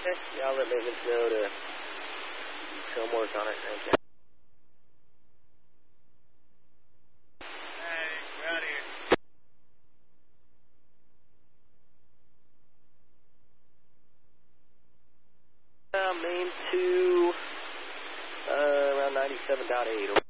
Okay, yeah, I'll let maintenance know to show them work on it. Thank you. Hey, we're out of here. Main 2, around 97.8.